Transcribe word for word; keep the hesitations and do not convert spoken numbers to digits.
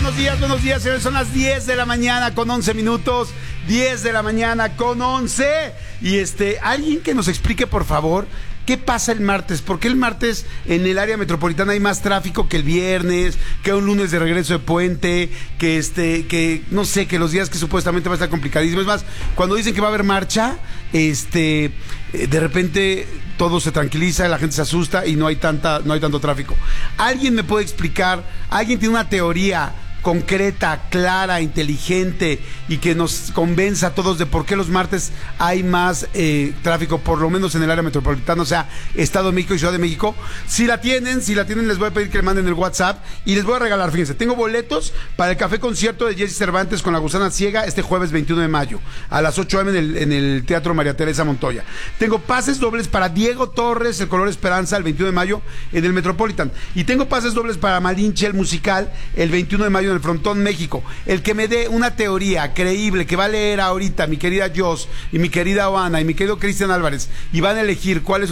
buenos días, buenos días, señores. Son las diez de la mañana con once minutos. diez de la mañana con once. Y este, alguien que nos explique, por favor, ¿qué pasa el martes? ¿Por qué el martes en el área metropolitana hay más tráfico que el viernes, que un lunes de regreso de puente, que este, que no sé, que los días que supuestamente va a estar complicadísimo? Es más, cuando dicen que va a haber marcha, este, de repente todo se tranquiliza, la gente se asusta y no hay tanta, no hay tanto tráfico. ¿Alguien me puede explicar? ¿Alguien tiene una teoría concreta, clara, inteligente y que nos convenza a todos de por qué los martes hay más eh, tráfico, por lo menos en el área metropolitana, o sea, Estado de México y Ciudad de México? Si la tienen, si la tienen, les voy a pedir que le manden el WhatsApp y les voy a regalar, fíjense, tengo boletos para el café concierto de Jesse Cervantes con La Gusana Ciega este jueves veintiuno de mayo a las ocho eme en el, en el Teatro María Teresa Montoya. Tengo pases dobles para Diego Torres, El Color Esperanza, el veintiuno de mayo en el Metropolitan, y tengo pases dobles para Malinche, el musical, el veintiuno de mayo en el Frontón México. El que me dé una teoría creíble que va a leer ahorita mi querida Jos y mi querida Oana y mi querido Cristian Álvarez y van a elegir cuál es